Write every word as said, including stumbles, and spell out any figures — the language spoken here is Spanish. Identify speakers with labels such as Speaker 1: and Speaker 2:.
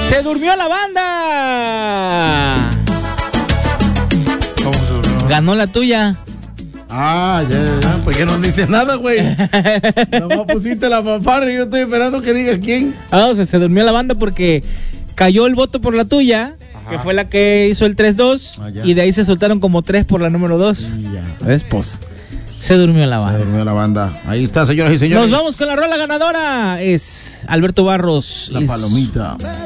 Speaker 1: Se durmió la banda.
Speaker 2: ¿Cómo se durmió?
Speaker 1: Ganó la tuya.
Speaker 2: Ah, ya, ya, pues que no dice nada, güey. Nomás pusiste la fanfarria y yo estoy esperando que diga quién.
Speaker 1: Ah, o sea, se durmió la banda porque cayó el voto por la tuya, ajá, que fue la que hizo el tres dos, ah, y de ahí se soltaron como tres por la número dos. ¿Ves? Pues se durmió la banda.
Speaker 2: Se durmió la banda. Ahí está, señoras y señores.
Speaker 1: Nos vamos con la rola ganadora. Es Alberto Barros.
Speaker 2: La
Speaker 1: es...
Speaker 2: palomita.